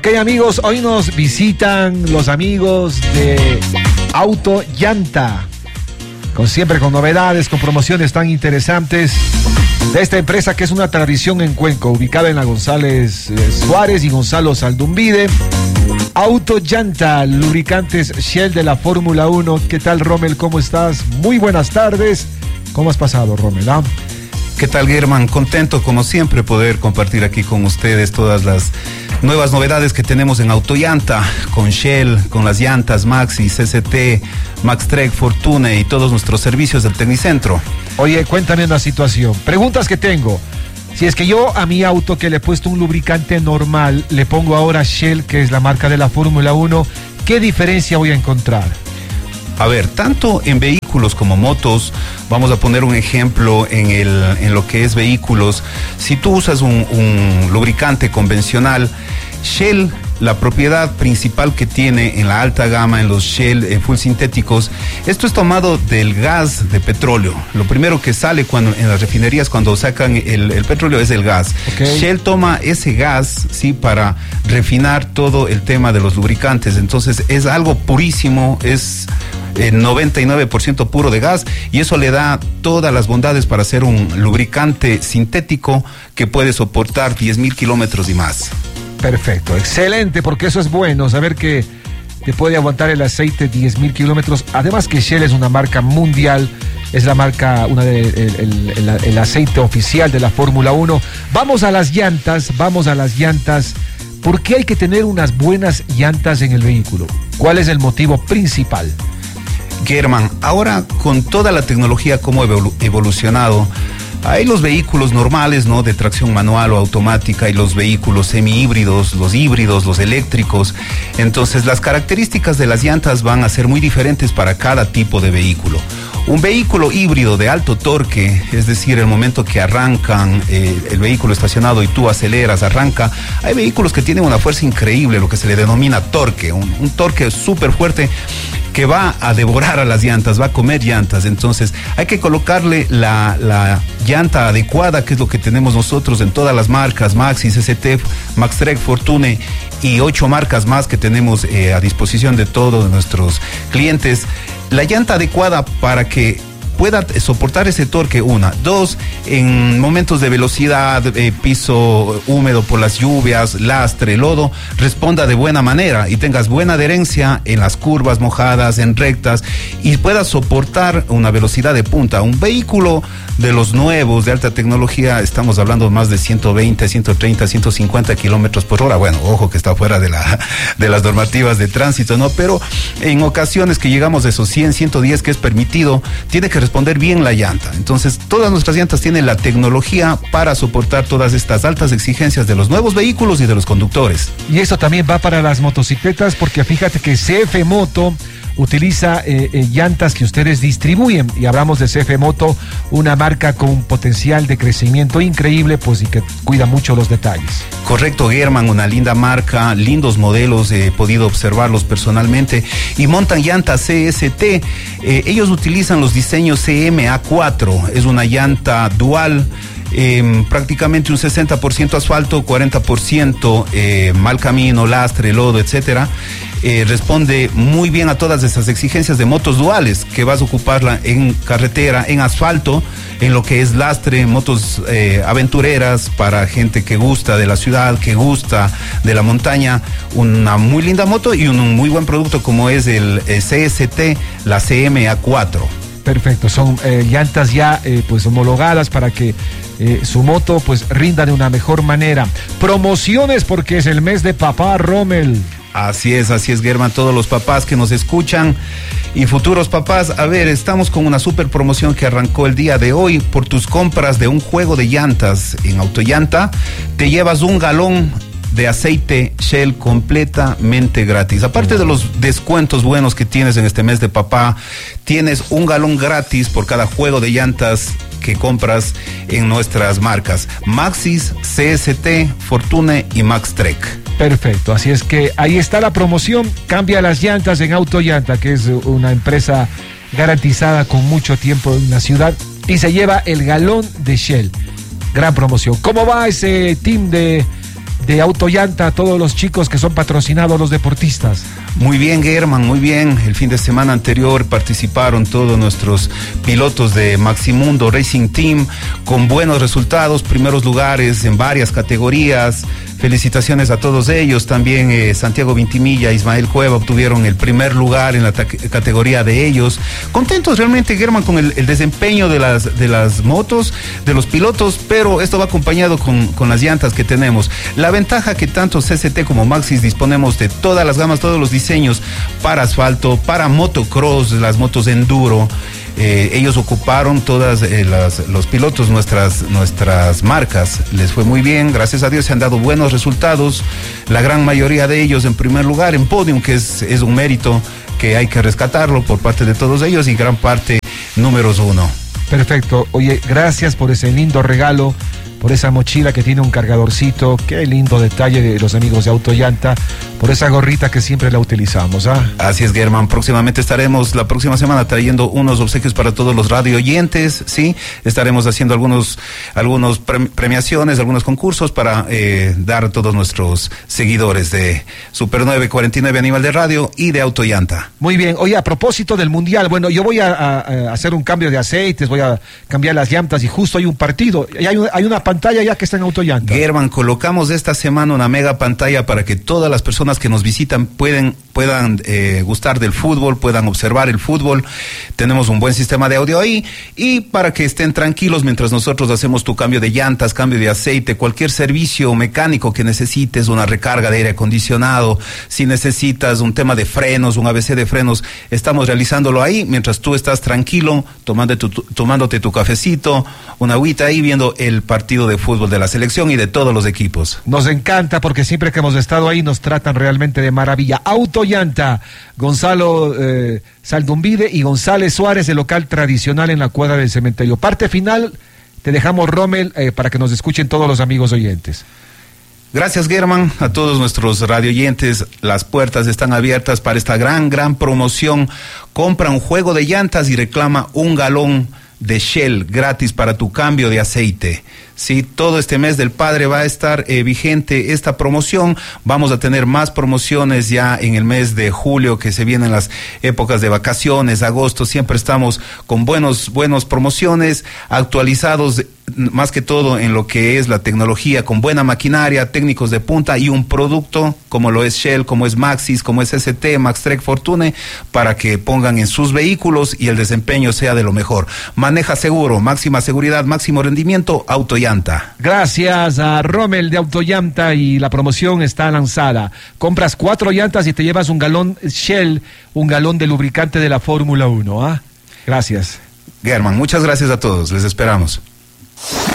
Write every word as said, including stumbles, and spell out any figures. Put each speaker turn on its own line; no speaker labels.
Ok, amigos, hoy nos visitan los amigos de Auto Llanta, con siempre con novedades, con promociones tan interesantes de esta empresa que es una tradición en Cuenco, ubicada en la González Suárez y Gonzalo Saldumbide. Auto Llanta, lubricantes Shell de la Fórmula uno. ¿Qué tal, Rommel? ¿Cómo estás? Muy buenas tardes. ¿Cómo has pasado, Rommel? ¿Ah?
¿Qué tal, Germán? Contento, como siempre, poder compartir aquí con ustedes todas las nuevas novedades que tenemos en Autollanta, con Shell, con las llantas Maxi, C C T, MaxTrek, Fortune y todos nuestros servicios del Tecnicentro.
Oye, cuéntame una situación. Preguntas que tengo. Si es que yo a mi auto, que le he puesto un lubricante normal, le pongo ahora Shell, que es la marca de la Fórmula uno, ¿qué diferencia voy a encontrar?
A ver, tanto en vehículos como motos, vamos a poner un ejemplo en, el, en lo que es vehículos. Si tú usas un, un lubricante convencional, Shell, la propiedad principal que tiene en la alta gama, en los Shell eh, full sintéticos, esto es tomado del gas de petróleo. Lo primero que sale cuando en las refinerías cuando sacan el, el petróleo es el gas. Okay. Shell toma ese gas, sí, para refinar todo el tema de los lubricantes. Entonces es algo purísimo, es eh, noventa y nueve por ciento puro de gas, y eso le da todas las bondades para hacer un lubricante sintético que puede soportar diez mil kilómetros y más.
Perfecto, excelente, porque eso es bueno, saber que te puede aguantar el aceite diez mil kilómetros. Además que Shell es una marca mundial, es la marca, una de, el, el, el, el aceite oficial de la Fórmula uno. Vamos a las llantas, vamos a las llantas. ¿Por qué hay que tener unas buenas llantas en el vehículo? ¿Cuál es el motivo principal?
Germán, ahora con toda la tecnología como evolu- evolucionado, hay los vehículos normales, ¿no?, de tracción manual o automática, y los vehículos semi-híbridos, los híbridos, los eléctricos. Entonces, las características de las llantas van a ser muy diferentes para cada tipo de vehículo. Un vehículo híbrido de alto torque, es decir, el momento que arrancan eh, el vehículo estacionado y tú aceleras, arranca, hay vehículos que tienen una fuerza increíble, lo que se le denomina torque, un, un torque súper fuerte, que va a devorar a las llantas, va a comer llantas. Entonces hay que colocarle la, la llanta adecuada, que es lo que tenemos nosotros en todas las marcas, Maxi, C C T, MaxTrek, Fortune y ocho marcas más que tenemos eh, a disposición de todos nuestros clientes. La llanta adecuada para que pueda soportar ese torque, una. Dos, en momentos de velocidad, eh, piso húmedo por las lluvias, lastre, lodo, responda de buena manera y tengas buena adherencia en las curvas mojadas, en rectas, y puedas soportar una velocidad de punta. Un vehículo de los nuevos, de alta tecnología, estamos hablando más de ciento veinte, ciento treinta, ciento cincuenta kilómetros por hora. Bueno, ojo que está fuera de, la, de las normativas de tránsito, ¿no? Pero en ocasiones que llegamos a esos cien, ciento diez que es permitido, tiene que responder bien la llanta. Entonces, todas nuestras llantas tienen la tecnología para soportar todas estas altas exigencias de los nuevos vehículos y de los conductores.
Y esto también va para las motocicletas, porque fíjate que C F Moto utiliza eh, eh, llantas que ustedes distribuyen, y hablamos de C F Moto, una marca con un potencial de crecimiento increíble, pues, y que cuida mucho los detalles.
Correcto, Germán, una linda marca, lindos modelos, he podido observarlos personalmente, y montan llantas C S T. Eh, ellos utilizan los diseños C M A cuatro, es una llanta dual. Eh, prácticamente un sesenta por ciento asfalto, cuarenta por ciento eh, mal camino, lastre, lodo, etcétera. Eh, responde muy bien a todas esas exigencias de motos duales, que vas a ocuparla en carretera, en asfalto, en lo que es lastre, motos eh, aventureras para gente que gusta de la ciudad, que gusta de la montaña. Una muy linda moto y un, un muy buen producto como es el, el C S T, la C M A cuatro.
Perfecto, son eh, llantas ya eh, pues homologadas para que eh, su moto pues rinda de una mejor manera. Promociones, porque es el mes de papá, Rommel.
Así es, así es, Germán, todos los papás que nos escuchan y futuros papás, a ver, estamos con una super promoción que arrancó el día de hoy. Por tus compras de un juego de llantas en Autollanta, te llevas un galón de aceite Shell completamente gratis. Aparte de los descuentos buenos que tienes en este mes de papá, tienes un galón gratis por cada juego de llantas que compras en nuestras marcas Maxis, C S T, Fortune y MaxTrek.
Perfecto, así es que ahí está la promoción. Cambia las llantas en Autollanta, que es una empresa garantizada con mucho tiempo en la ciudad, y se lleva el galón de Shell. Gran promoción. ¿Cómo va ese team de de Autollanta a todos los chicos que son patrocinados, los deportistas?
Muy bien, Germán, muy bien. El fin de semana anterior participaron todos nuestros pilotos de Maximundo Racing Team con buenos resultados, primeros lugares en varias categorías. Felicitaciones a todos ellos. También eh, Santiago Vintimilla, Ismael Cueva obtuvieron el primer lugar en la categoría de ellos. Contentos realmente, Germán, con el, el desempeño de las, de las motos, de los pilotos, pero esto va acompañado con, con las llantas que tenemos. La ventaja que tanto C C T como Maxxis disponemos de todas las gamas, todos los diseños para asfalto, para motocross, las motos enduro. Eh, ellos ocuparon todas eh, las, los pilotos, nuestras, nuestras marcas, les fue muy bien, gracias a Dios se han dado buenos resultados, la gran mayoría de ellos en primer lugar en podium, que es, es un mérito que hay que rescatarlo por parte de todos ellos, y gran parte números uno.
Perfecto, oye, gracias por ese lindo regalo, por esa mochila que tiene un cargadorcito, qué lindo detalle de los amigos de Autollanta, por esa gorrita que siempre la utilizamos, ¿ah?
Así es, Germán, próximamente estaremos la próxima semana trayendo unos obsequios para todos los radio oyentes, ¿sí? Estaremos haciendo algunos, algunos premiaciones, algunos concursos para eh, dar a todos nuestros seguidores de Super nueve cuarenta y nueve Animal de Radio y de Autollanta.
Muy bien, oye, a propósito del Mundial, bueno, yo voy a, a, a hacer un cambio de aceites, voy a cambiar las llantas y justo hay un partido, y hay, hay una pantalla ya que está en Autollanta.
Germán, colocamos esta semana una mega pantalla para que todas las personas que nos visitan pueden, puedan eh, gustar del fútbol, puedan observar el fútbol. Tenemos un buen sistema de audio ahí, y para que estén tranquilos mientras nosotros hacemos tu cambio de llantas, cambio de aceite, cualquier servicio mecánico que necesites, una recarga de aire acondicionado, si necesitas un tema de frenos, un A B C de frenos, estamos realizándolo ahí mientras tú estás tranquilo, tomando tu, tomándote tu cafecito, una agüita ahí, viendo el partido de fútbol de la selección y de todos los equipos.
Nos encanta porque siempre que hemos estado ahí nos tratan realmente de maravilla. Autollanta, Gonzalo eh, Saldumbide y González Suárez, el local tradicional en la cuadra del cementerio. Parte final, te dejamos, Rommel, eh, para que nos escuchen todos los amigos oyentes.
Gracias, Germán, a todos nuestros radioyentes. Las puertas están abiertas para esta gran, gran promoción. Compra un juego de llantas y reclama un galón de Shell gratis para tu cambio de aceite. Sí, todo este mes del padre va a estar eh, vigente esta promoción. Vamos a tener más promociones ya en el mes de julio, que se vienen las épocas de vacaciones, agosto. Siempre estamos con buenos, buenos promociones, actualizados más que todo en lo que es la tecnología, con buena maquinaria, técnicos de punta y un producto como lo es Shell, como es Maxxis, como es S T, Maxtrek, Fortune, para que pongan en sus vehículos y el desempeño sea de lo mejor. Maneja seguro, máxima seguridad, máximo rendimiento, Autollanta.
Gracias a Rommel de Autollanta, y la promoción está lanzada. Compras cuatro llantas y te llevas un galón Shell, un galón de lubricante de la Fórmula uno, ¿ah? Gracias.
Germán, muchas gracias a todos, les esperamos.